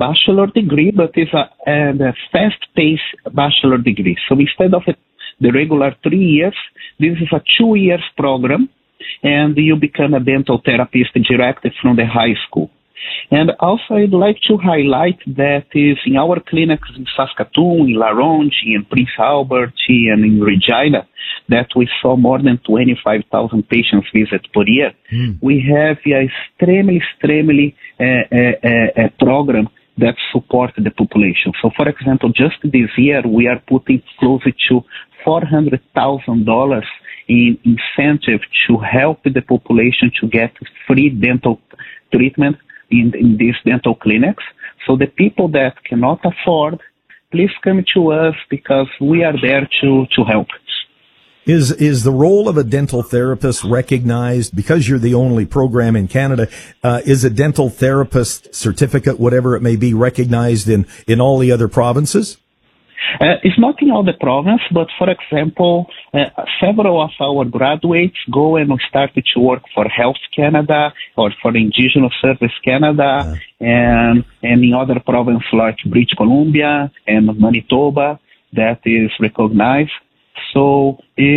bachelor degree, but it's a fast-paced bachelor degree. So instead of the regular 3 years, this is a 2 years program, and you become a dental therapist directly from the high school. And also, I'd like to highlight that is in our clinics in Saskatoon, in Laronge, in Prince Albert, and in Regina, that we saw more than 25,000 patients visit per year. We have a extremely program that supports the population. So, for example, just this year, we are putting close to $400,000 in incentive to help the population to get free dental treatment in these dental clinics. So the people that cannot afford, please come to us because we are there to help. Is the role of a dental therapist recognized because you're the only program in Canada? Is a dental therapist certificate, whatever it may be, recognized in all the other provinces? It's not in all the province, but for example, several of our graduates go and start to work for Health Canada or for Indigenous Service Canada and in other provinces like British Columbia and Manitoba that is recognized. So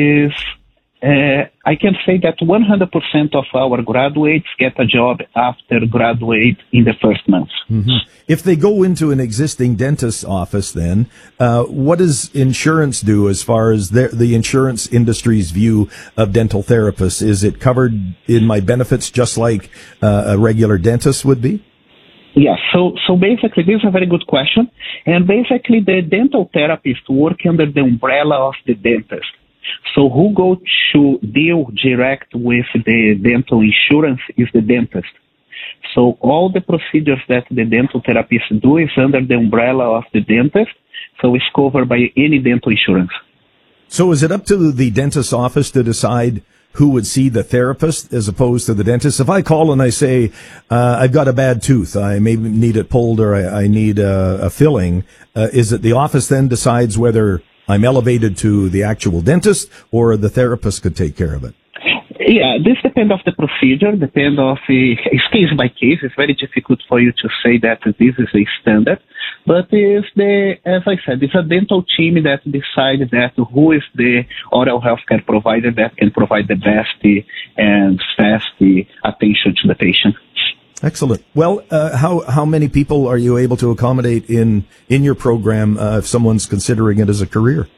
I can say that 100% of our graduates get a job after graduate in the first month. If they go into an existing dentist's office, then what does insurance do as far as the insurance industry's view of dental therapists? Is it covered in my benefits just like a regular dentist would be? Yeah, so basically this is a very good question. And basically the dental therapists work under the umbrella of the dentist. So who go to deal direct with the dental insurance is the dentist. So all the procedures that the dental therapist do is under the umbrella of the dentist. So it's covered by any dental insurance. So is it up to the dentist's office to decide who would see the therapist as opposed to the dentist? If I call and I say, I've got a bad tooth, I maybe need it pulled or I need a filling, is it the office then decides whether I'm elevated to the actual dentist or the therapist could take care of it? Yeah, this depends of the procedure, depends of it's case by case. It's very difficult for you to say that this is a standard. But as I said, it's a dental team that decides that who is the oral healthcare provider that can provide the best and fast attention to the patient. Excellent. Well, how many people are you able to accommodate in your program if someone's considering it as a career?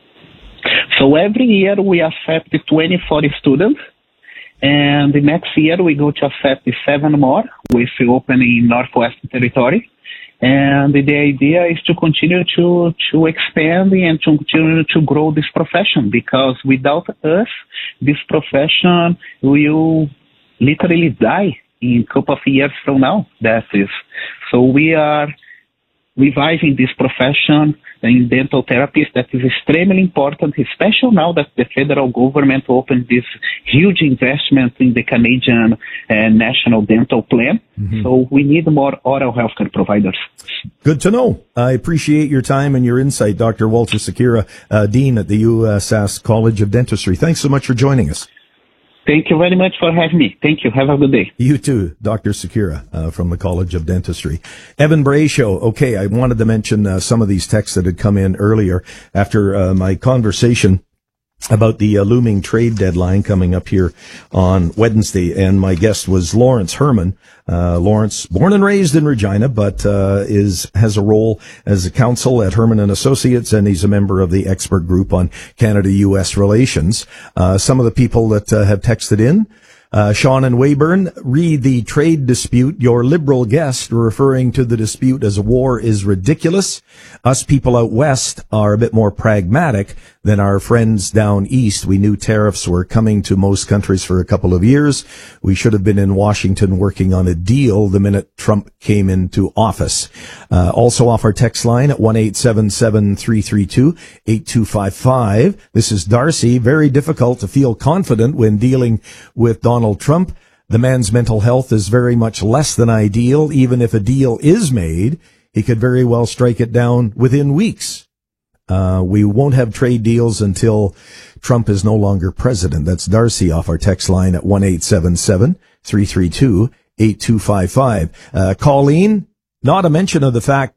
So every year we accept 40 students. And the next year we go to accept 7 more with opening in Northwest Territory. And the idea is to continue to expand and to continue to grow this profession, because without us, this profession will literally die in a couple of years from now. That is. So we are reviving this profession in dental therapies that is extremely important, especially now that the federal government opened this huge investment in the Canadian National Dental Plan. So we need more oral healthcare providers. Good to know. I appreciate your time and your insight, Dr. Walter Sikira, Dean at the USask College of Dentistry. Thanks so much for joining us. Thank you very much for having me. Thank you. Have a good day. You too, Dr. Sikira from the College of Dentistry. Evan Bray Show. Okay, I wanted to mention some of these texts that had come in earlier after my conversation about the looming trade deadline coming up here on Wednesday. And my guest was Lawrence Herman. Lawrence, born and raised in Regina, but has a role as a counsel at Herman and Associates, and he's a member of the expert group on Canada-U.S. relations. Some of the people that have texted in, Sean and Weyburn, read the trade dispute. Your liberal guest referring to the dispute as a war is ridiculous. Us people out west are a bit more pragmatic than our friends down east. We knew tariffs were coming to most countries for a couple of years. We should have been in Washington working on a deal the minute Trump came into office. Also off our text line at 1-877-332-8255. This is Darcy. Very difficult to feel confident when dealing with Donald Trump. The man's mental health is very much less than ideal. Even if a deal is made, he could very well strike it down within weeks. We won't have trade deals until Trump is no longer president. That's Darcy off our text line at 1-877-332-8255. Colleen, not a mention of the fact